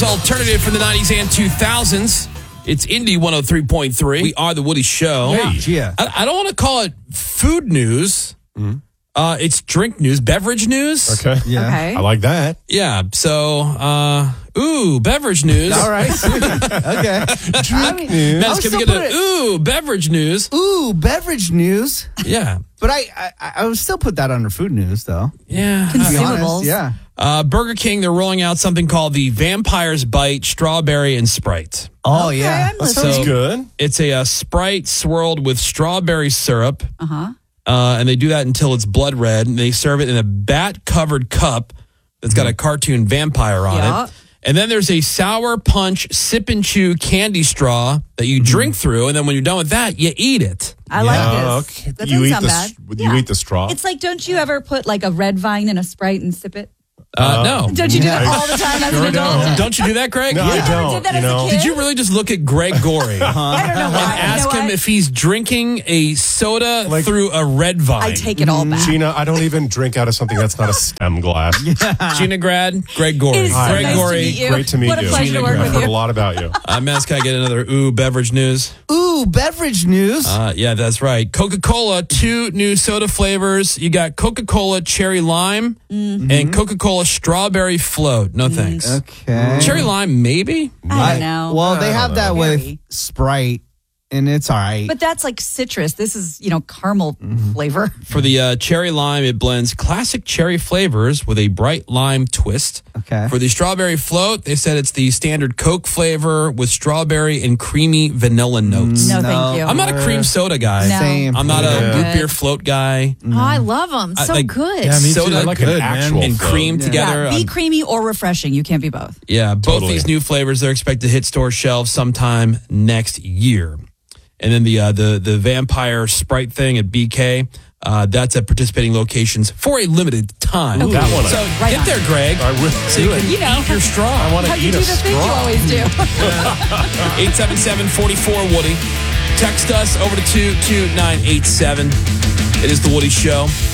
Alternative from the 90s and 2000s. It's Indy 103.3. We are the Woody Show. Hey. Yeah. I don't want to call it food news. It's drink news, beverage news. Okay. Yeah. Okay. I like that. Yeah. So, beverage news. All right. Okay. Drink news. Matt, can we get beverage news? Ooh, beverage news. Yeah. But I would still put that under food news, though. Yeah. To be honest, Consumables. yeah. Burger King, they're rolling out something called the Vampire's Bite Strawberry and Sprite. Oh, yeah. I'm That listening. sounds good. It's a Sprite swirled with strawberry syrup. Uh-huh. And they do that until it's blood red. And they serve it in a bat-covered cup that's got a cartoon vampire on Yeah. it. And then there's a sour punch sip and chew candy straw that you drink through. And then when you're done with that, you eat it. I like this. Okay. That You doesn't eat sound the bad. you eat the straw. It's like, don't you ever put like a red vine in a Sprite and sip it? No. Don't you do that all the time as an adult? Don't you do that, Greg? No, You I never don't. did that you as a know. kid? Did you really just look at Greg Gorey and I don't know why. ask You know him what? if he's drinking a soda Like- through a red vine? I take it all back. Gina, I don't even drink out of something that's not a stem glass. Gina Grad, Greg Gorey. It is so Greg nice to Gorey. meet you. Great to meet What a you. pleasure to work I've with heard you. a lot about you. Maz, can I get another beverage news? Ooh, beverage news. Yeah, that's right. Coca-Cola, 2 new soda flavors. You got Coca-Cola Cherry Lime and Coca-Cola Strawberry Float. No thanks. Okay. Cherry Lime, maybe? I don't know. Well, they have that with Very. Sprite, and it's all right. But that's like citrus. This is, caramel flavor. For the Cherry Lime, it blends classic cherry flavors with a bright lime twist. Okay. For the Strawberry Float, they said it's the standard Coke flavor with strawberry and creamy vanilla notes. No, thank you. I'm not a cream soda guy. No. Same. I'm not a Yeah. root beer float guy. Oh, I love them. So like- good. Yeah, me too. Soda They're like good, an actual man. and float. cream together. Be creamy or refreshing. You can't be both. Yeah, both Totally. these new flavors, they're expected to hit store shelves sometime next year. And then the Vampire Sprite thing at BK, that's at participating locations for a limited time. That one I- So Right get on. there, Greg. I will So you do it. can eat your straw. I want How to you eat do a the thing you straw. always do. 877-44-WOODY. Text us over to 22987. It is The Woody Show.